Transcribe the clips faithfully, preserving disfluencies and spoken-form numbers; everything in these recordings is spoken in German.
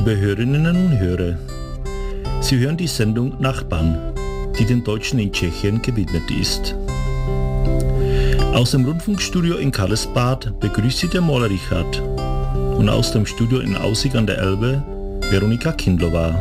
Liebe Hörerinnen und Hörer, Sie hören die Sendung Nachbarn, die den Deutschen in Tschechien gewidmet ist. Aus dem Rundfunkstudio in Karlsbad begrüßt Sie der Maler Richard und aus dem Studio in Aussig an der Elbe Veronika Kindlova.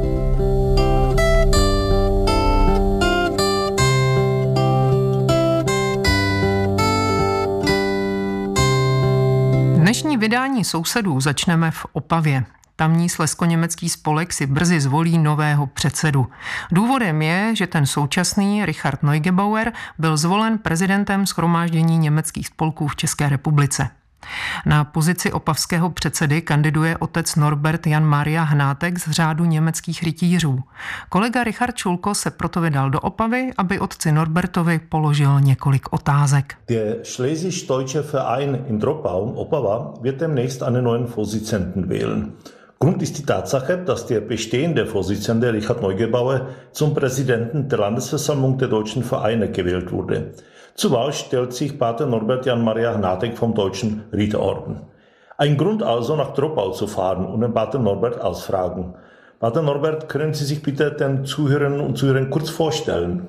Dnešní vydání Sousedů začneme v Opavě. Tamní slezsko-německý spolek si brzy zvolí nového předsedu. Důvodem je, že ten současný Richard Neugebauer byl zvolen prezidentem Shromáždění německých spolků v České republice. Na pozici opavského předsedy kandiduje otec Norbert Jan Maria Hnátek z řádu německých rytířů. Kolega Richard Schulko se proto vydal do Opavy, aby otci Norbertovi položil několik otázek. Der Schlesisch-Deutsche Verein in Troppau, Opava, wird demnächst einen neuen Vorsitzenden wählen. Grund ist die Tatsache, dass der bestehende Vorsitzende Richard Neugebauer zum Präsidenten der Landesversammlung der deutschen Vereine gewählt wurde. Zur Wahl stellt sich Pater Norbert Jan Maria Hnátek vom Deutschen Ritterorden. Ein Grund also, nach Troppau zu fahren und den Pater Norbert ausfragen. Pater Norbert, können Sie sich bitte den Zuhörerinnen und Zuhörern kurz vorstellen?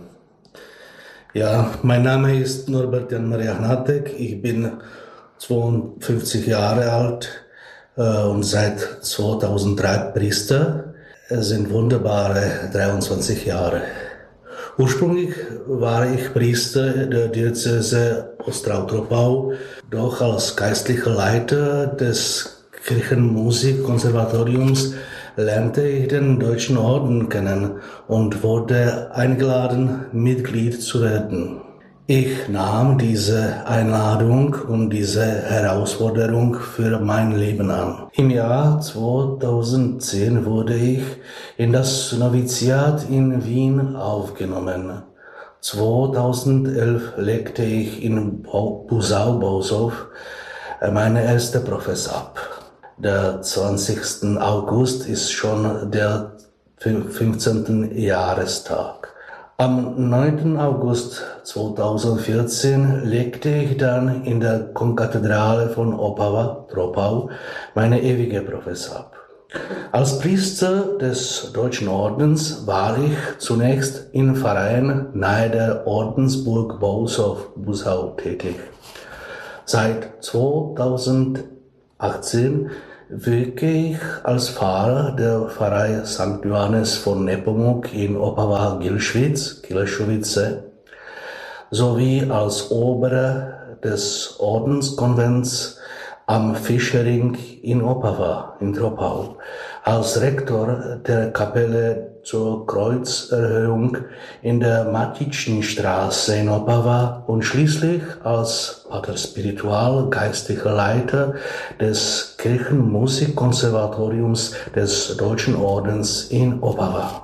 Ja, mein Name ist Norbert Jan Maria Hnátek. Ich bin zweiundfünfzig Jahre alt äh, und seit zweitausenddrei Priester. Es sind wunderbare dreiundzwanzig Jahre. Ursprünglich war ich Priester der Diözese Ostrau-Troppau, doch als geistlicher Leiter des Kirchenmusikkonservatoriums lernte ich den Deutschen Orden kennen und wurde eingeladen, Mitglied zu werden. Ich nahm diese Einladung und diese Herausforderung für mein Leben an. Im Jahr zweitausendzehn wurde ich in das Noviziat in Wien aufgenommen. zweitausendelf legte ich in Busau-Bosow meine erste Profess ab. Der zwanzigsten August ist schon der fünfzehnten Jahrestag. Am neunten August zweitausendvierzehn legte ich dann in der Konkathedrale von Opava, Troppau, meine ewige Profess ab. Als Priester des Deutschen Ordens war ich zunächst im Verein nahe der Ordensburg Bosow, Busau tätig. Seit zweitausendachtzehn wirke ich als Pfarrer der Pfarrei Sankt Johannes von Nepomuk in Opava-Gilschwitz, Gilschwitze, sowie als Oberer des Ordenskonvents am Fischering in Opava, in Troppau, als Rektor der Kapelle zur Kreuzerhöhung in der Matitschenstraße in Opava und schließlich als Pater Spiritual, geistlicher Leiter des Kirchenmusikkonservatoriums des Deutschen Ordens in Opava.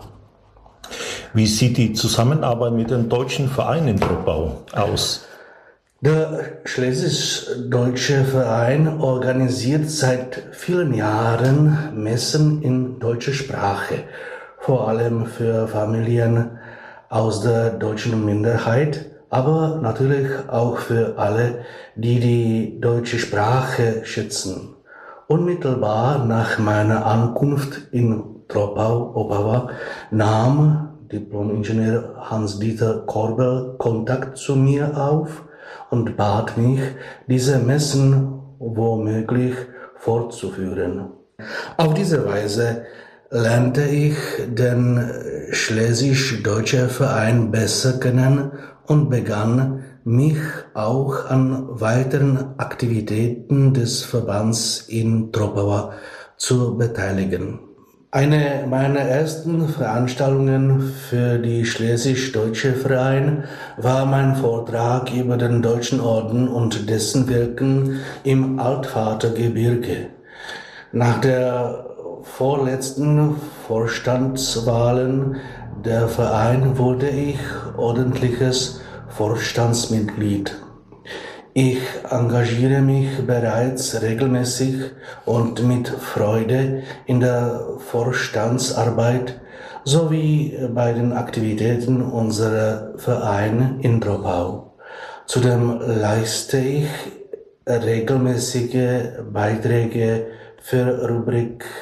Wie sieht die Zusammenarbeit mit dem Deutschen Verein in Troppau aus? Der Schlesisch-Deutsche Verein organisiert seit vielen Jahren Messen in deutscher Sprache, vor allem für Familien aus der deutschen Minderheit, aber natürlich auch für alle, die die deutsche Sprache schätzen. Unmittelbar nach meiner Ankunft in Troppau, Opava, nahm Diplom-Ingenieur Hans-Dieter Korbel Kontakt zu mir auf und bat mich, diese Messen womöglich fortzuführen. Auf diese Weise lernte ich den Schlesisch-Deutschen Verein besser kennen und begann, mich auch an weiteren Aktivitäten des Verbands in Troppau zu beteiligen. Eine meiner ersten Veranstaltungen für die Schlesisch-Deutsche Verein war mein Vortrag über den Deutschen Orden und dessen Wirken im Altvatergebirge. Nach der vorletzten Vorstandswahlen der Verein wurde ich ordentliches Vorstandsmitglied. Ich engagiere mich bereits regelmäßig und mit Freude in der Vorstandsarbeit sowie bei den Aktivitäten unserer Vereine in Troppau. Zudem leiste ich regelmäßige Beiträge für Rubrik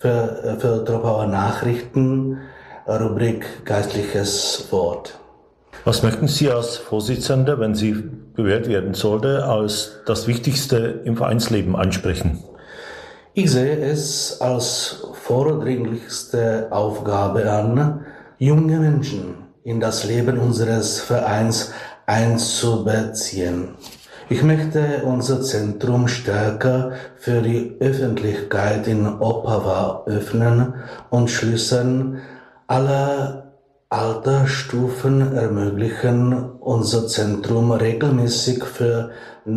für, für Troppauer Nachrichten, Rubrik Geistliches Wort. Was möchten Sie als Vorsitzender, wenn Sie gewählt werden sollte, als das Wichtigste im Vereinsleben ansprechen? Ich sehe es als vordringlichste Aufgabe an, junge Menschen in das Leben unseres Vereins einzubeziehen. Ich möchte unser Zentrum stärker für die Öffentlichkeit in Opava öffnen und Schließen aller Altersstufen ermöglichen, unser Zentrum regelmäßig für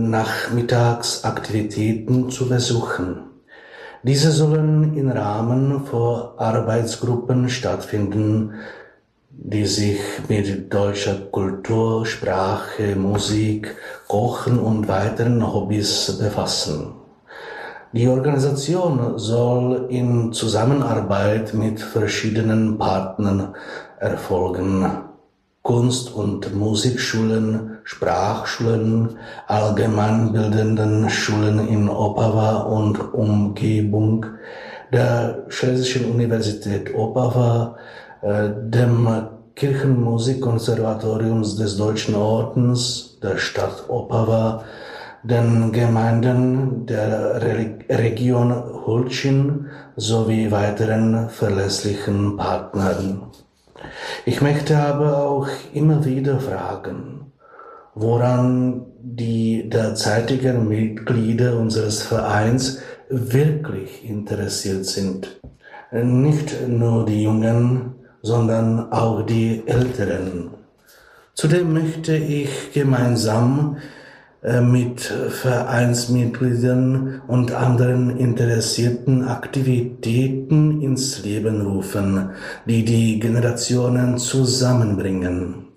Nachmittagsaktivitäten zu besuchen. Diese sollen im Rahmen von Arbeitsgruppen stattfinden, die sich mit deutscher Kultur, Sprache, Musik, Kochen und weiteren Hobbys befassen. Die Organisation soll in Zusammenarbeit mit verschiedenen Partnern erfolgen. Kunst- und Musikschulen, Sprachschulen, allgemeinbildenden Schulen in Opava und Umgebung, der Schlesischen Universität Opava, dem Kirchenmusikkonservatorium des Deutschen Ordens der Stadt Opava, den Gemeinden der Re- Region Hulčín sowie weiteren verlässlichen Partnern. Ich möchte aber auch immer wieder fragen, woran die derzeitigen Mitglieder unseres Vereins wirklich interessiert sind. Nicht nur die Jungen, sondern auch die Älteren. Zudem möchte ich gemeinsam mit Vereinsmitgliedern und anderen interessierten Aktivitäten ins Leben rufen, die die Generationen zusammenbringen.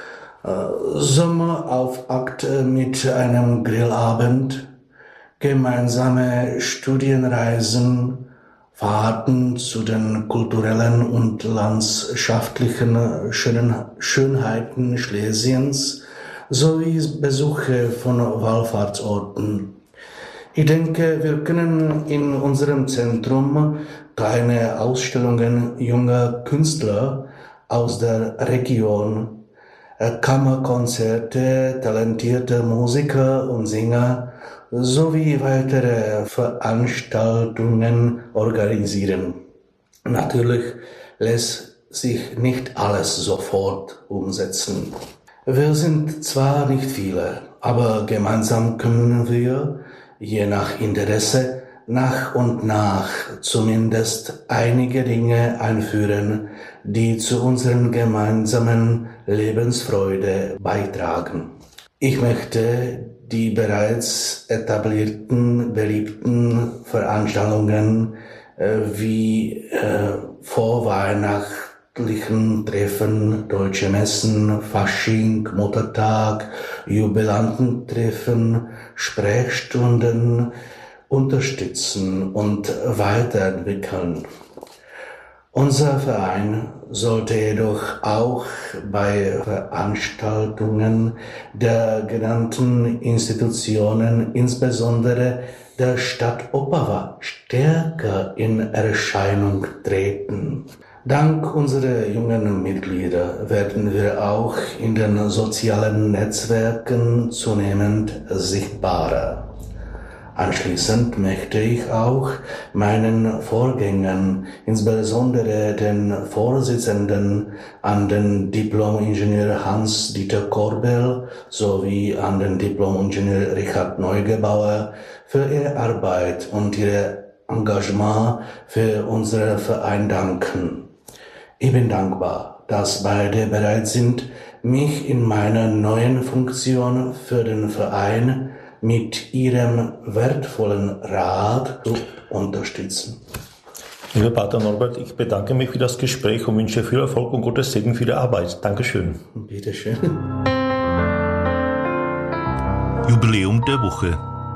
Sommerauftakt mit einem Grillabend, gemeinsame Studienreisen, Fahrten zu den kulturellen und landschaftlichen Schönheiten Schlesiens, sowie Besuche von Wallfahrtsorten. Ich denke, wir können in unserem Zentrum kleine Ausstellungen junger Künstler aus der Region, Kammerkonzerte talentierter Musiker und Sänger sowie weitere Veranstaltungen organisieren. Natürlich lässt sich nicht alles sofort umsetzen. Wir sind zwar nicht viele, aber gemeinsam können wir, je nach Interesse, nach und nach zumindest einige Dinge einführen, die zu unserer gemeinsamen Lebensfreude beitragen. Ich möchte die bereits etablierten, beliebten Veranstaltungen äh, wie äh, vorweihnachtlichen Treffen, Deutsche Messen, Fasching, Muttertag, Jubilantentreffen, Sprechstunden unterstützen und weiterentwickeln. Unser Verein sollte jedoch auch bei Veranstaltungen der genannten Institutionen, insbesondere der Stadt Opava, stärker in Erscheinung treten. Dank unserer jungen Mitglieder werden wir auch in den sozialen Netzwerken zunehmend sichtbarer. Anschließend möchte ich auch meinen Vorgängern, insbesondere den Vorsitzenden, an den Diplom-Ingenieur Hans-Dieter Korbel sowie an den Diplom-Ingenieur Richard Neugebauer für ihre Arbeit und ihr Engagement für unseren Verein danken. Ich bin dankbar, dass beide bereit sind, mich in meiner neuen Funktion für den Verein mit ihrem wertvollen Rat zu unterstützen. Lieber Pater Norbert, ich bedanke mich für das Gespräch und wünsche viel Erfolg und Gottes Segen für die Arbeit. Dankeschön. Bitte schön. Jubiläum der Woche.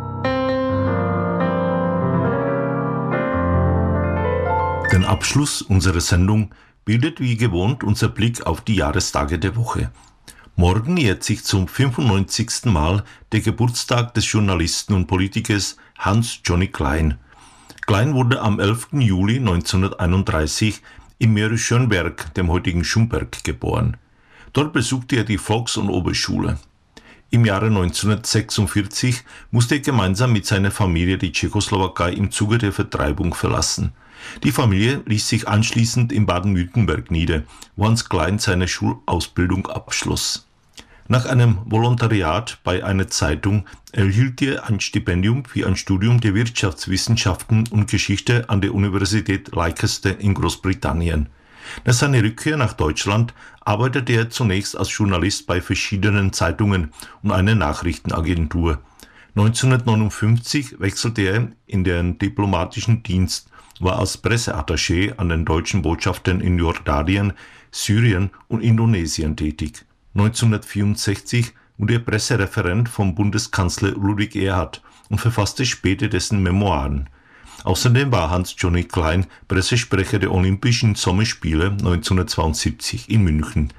Den Abschluss unserer Sendung bildet wie gewohnt unser Blick auf die Jahrestage der Woche. Morgen jährt sich zum fünfundneunzigsten Mal der Geburtstag des Journalisten und Politikers Hans Johnny Klein. Klein wurde am elften Juli neunzehnhunderteinunddreißig in Mery-Schönberg, dem heutigen Schumberg, geboren. Dort besuchte er die Volks- und Oberschule. Im Jahre neunzehnhundertsechsundvierzig musste er gemeinsam mit seiner Familie die Tschechoslowakei im Zuge der Vertreibung verlassen. Die Familie ließ sich anschließend in Baden-Württemberg nieder, wo Hans Klein seine Schulausbildung abschloss. Nach einem Volontariat bei einer Zeitung erhielt er ein Stipendium für ein Studium der Wirtschaftswissenschaften und Geschichte an der Universität Leicester in Großbritannien. Nach seiner Rückkehr nach Deutschland arbeitete er zunächst als Journalist bei verschiedenen Zeitungen und einer Nachrichtenagentur. neunzehnhundertneunundfünfzig wechselte er in den diplomatischen Dienst, war als Presseattaché an den deutschen Botschaften in Jordanien, Syrien und Indonesien tätig. neunzehnhundertvierundsechzig wurde er Pressereferent vom Bundeskanzler Ludwig Erhard und verfasste später dessen Memoiren. Außerdem war Hans Johnny Klein Pressesprecher der Olympischen Sommerspiele neunzehnhundertzweiundsiebzig in München.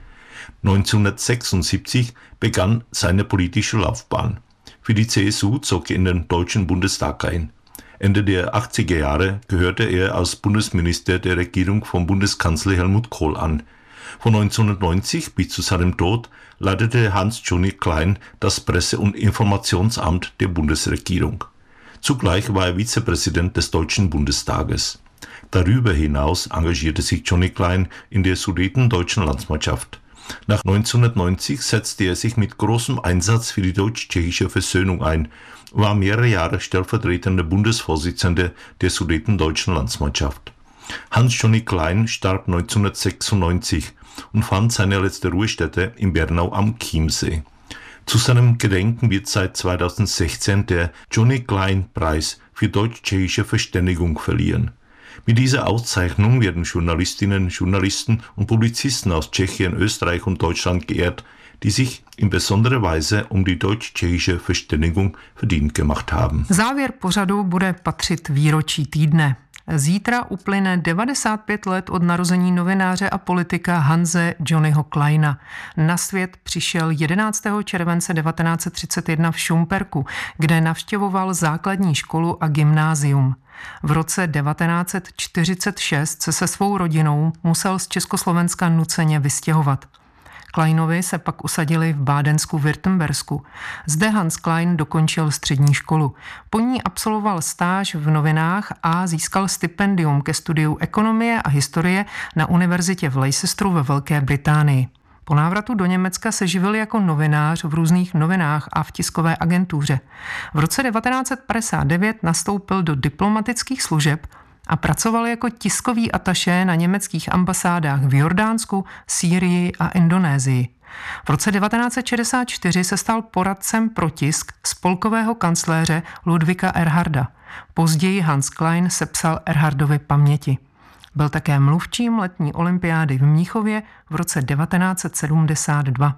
neunzehnhundertsechsundsiebzig begann seine politische Laufbahn. Für die C S U zog er in den Deutschen Bundestag ein. Ende der achtziger Jahre gehörte er als Bundesminister der Regierung von Bundeskanzler Helmut Kohl an. Von neunzehnhundertneunzig bis zu seinem Tod leitete Hans Johnny Klein das Presse- und Informationsamt der Bundesregierung. Zugleich war er Vizepräsident des Deutschen Bundestages. Darüber hinaus engagierte sich Johnny Klein in der Sudetendeutschen Landsmannschaft. Nach neunzehnhundertneunzig setzte er sich mit großem Einsatz für die deutsch-tschechische Versöhnung ein, war mehrere Jahre stellvertretender Bundesvorsitzender der Sudetendeutschen Landsmannschaft. Hans Johnny Klein starb neunzehnhundertsechsundneunzig und fand seine letzte Ruhestätte in Bernau am Chiemsee. Zu seinem Gedenken wird seit zweitausendsechzehn der Johnny Klein Preis für deutsch-tschechische Verständigung verliehen. Mit dieser Auszeichnung werden Journalistinnen, Journalisten und Publizisten aus Tschechien, Österreich und Deutschland geehrt, die sich in besonderer Weise um die deutsch-tschechische Verständigung verdient gemacht haben. Závěr pořadu bude patřit výročí týdne. Zítra uplyne devadesát pět let od narození novináře a politika Hanse Johnnyho Kleina. Na svět přišel jedenáctého července devatenáct set třicet jedna v Šumperku, kde navštěvoval základní školu a gymnázium. V roce devatenáct set čtyřicet šest se se svou rodinou musel z Československa nuceně vystěhovat. Kleinovi se pak usadili v Bádensku-Württembersku. Zde Hans Klein dokončil střední školu. Po ní absolvoval stáž v novinách a získal stipendium ke studiu ekonomie a historie na univerzitě v Leicesteru ve Velké Británii. Po návratu do Německa se živil jako novinář v různých novinách a v tiskové agentuře. V roce devatenáct set padesát devět nastoupil do diplomatických služeb a pracoval jako tiskový atašé na německých ambasádách v Jordánsku, Sýrii a Indonésii. V roce devatenáct set šedesát čtyři se stal poradcem pro tisk spolkového kancléře Ludvíka Erharda. Později Hans Klein sepsal Erhardovy paměti. Byl také mluvčím letní olympiády v Mnichově v roce devatenáct set sedmdesát dva.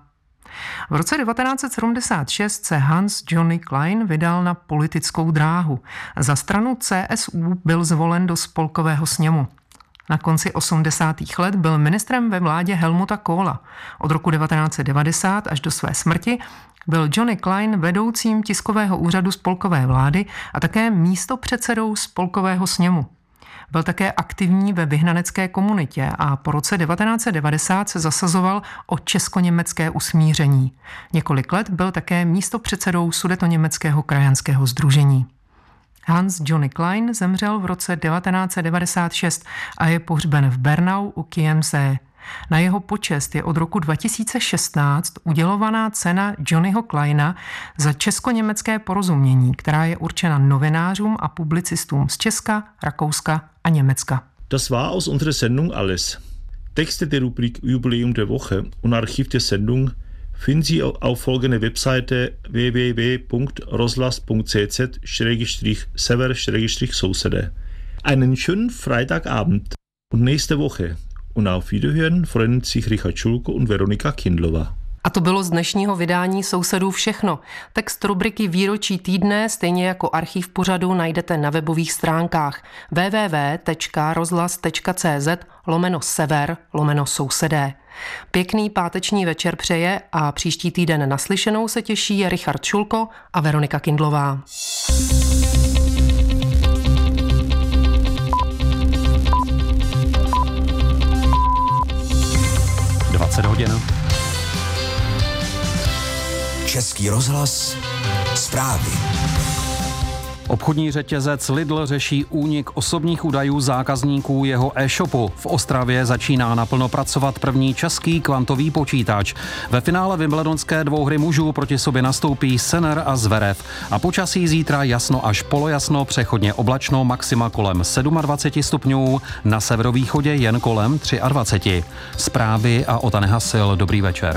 V roce devatenáct set sedmdesát šest se Hans Johnny Klein vydal na politickou dráhu. Za stranu C S U byl zvolen do spolkového sněmu. Na konci osmdesátých let byl ministrem ve vládě Helmuta Kohla. Od roku devatenáct set devadesát až do své smrti byl Johnny Klein vedoucím tiskového úřadu spolkové vlády a také místopředsedou spolkového sněmu. Byl také aktivní ve vyhnanecké komunitě a po roce devatenáct set devadesát se zasazoval o česko-německé usmíření. Několik let byl také místopředsedou Sudetoněmeckého krajanského sdružení. Hans Johnny Klein zemřel v roce devatenáct set devadesát šest a je pohřben v Bernau u Chiemsee. Na jeho počest je od roku dva tisíce šestnáct udělovaná cena Johnnyho Kleina za česko-německé porozumění, která je určena novinářům a publicistům z Česka, Rakouska a Německa. Das war aus unserer Sendung alles. Texte der Rubrik Jubiläum der Woche und Archiv der Sendung finden Sie auf folgender Webseite w w w punkt roslas punkt c z schrägstrich sever schrägstrich sousede. Einen schönen Freitagabend und nächste Woche. Und auf Wiederhören freuen sich Richard Schulko und Veronika Kindlová. A to bylo z dnešního vydání Sousedů všechno. Text rubriky Výročí týdne, stejně jako archiv pořadu, najdete na webových stránkách w w w tečka rozhlas tečka c z lomeno sever lomeno sousedé. Pěkný páteční večer přeje a příští týden naslyšenou se těší Richard Šulko a Veronika Kindlová. Český rozhlas zprávy. Obchodní řetězec Lidl řeší únik osobních údajů zákazníků jeho e-shopu. V Ostravě začíná naplno pracovat první český kvantový počítač. Ve finále wimbledonské dvouhry mužů proti sobě nastoupí Sinner a Zverev. A počasí zítra jasno až polojasno, přechodně oblačno, maxima kolem dvacet sedm stupňů, na severovýchodě jen kolem dvacet tři. Zprávy a Ota Nehasil, dobrý večer.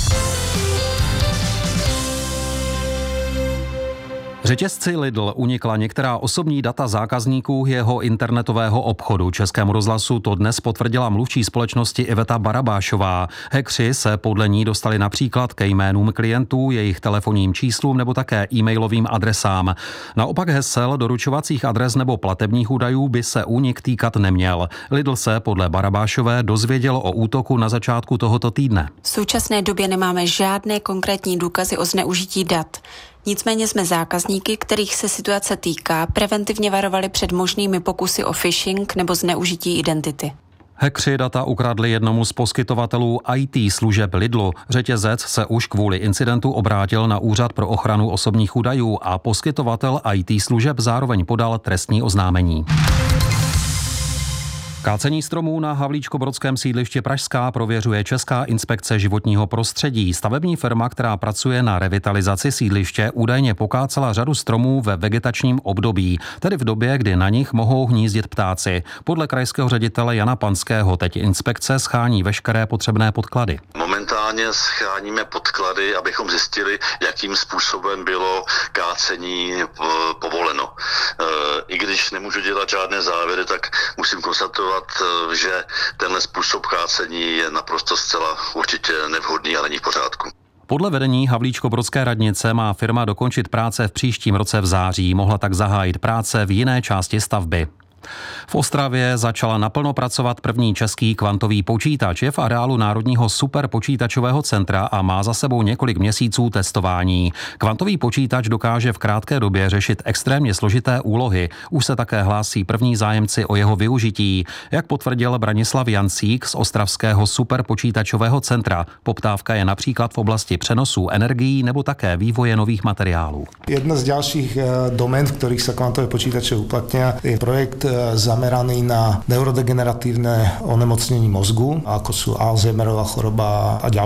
Řetězci Lidl unikla některá osobní data zákazníků jeho internetového obchodu. Českému rozhlasu to dnes potvrdila mluvčí společnosti Iveta Barabášová. Hackři se podle ní dostali například ke jménům klientů, jejich telefonním číslům nebo také e-mailovým adresám. Naopak hesel, doručovacích adres nebo platebních údajů by se únik týkat neměl. Lidl se podle Barabášové dozvěděl o útoku na začátku tohoto týdne. V současné době nemáme žádné konkrétní důkazy o zneužití dat. Nicméně jsme zákazníky, kterých se situace týká, preventivně varovali před možnými pokusy o phishing nebo zneužití identity. Hackři data ukradli jednomu z poskytovatelů í té služeb Lidlu. Řetězec se už kvůli incidentu obrátil na Úřad pro ochranu osobních údajů a poskytovatel í té služeb zároveň podal trestní oznámení. Kácení stromů na havlíčkobrodském sídlišti Pražská prověřuje Česká inspekce životního prostředí. Stavební firma, která pracuje na revitalizaci sídliště, údajně pokácela řadu stromů ve vegetačním období, tedy v době, kdy na nich mohou hnízdit ptáci. Podle krajského ředitele Jana Panského teď inspekce schání veškeré potřebné podklady. Momentálně scháníme podklady, abychom zjistili, jakým způsobem bylo kácení povoleno. I když nemůžu dělat žádné závěry, tak musím konstatovat, že tenhle způsob kácení je naprosto zcela určitě nevhodný a není v pořádku. Podle vedení Havlíčkobrodské radnice má firma dokončit práce v příštím roce v září, mohla tak zahájit práce v jiné části stavby. V Ostravě začala naplno pracovat první český kvantový počítač. Je v areálu Národního superpočítačového centra a má za sebou několik měsíců testování. Kvantový počítač dokáže v krátké době řešit extrémně složité úlohy. Už se také hlásí první zájemci o jeho využití. Jak potvrdil Branislav Jancík z ostravského superpočítačového centra, poptávka je například v oblasti přenosů energií nebo také vývoje nových materiálů. Jedna z ďalších domén, v ktorých sa kvantové počítače uplatnia, je projekt zameraný na neurodegeneratívne onemocnenie mozgu, ako sú Alzheimerová choroba a ďalšie.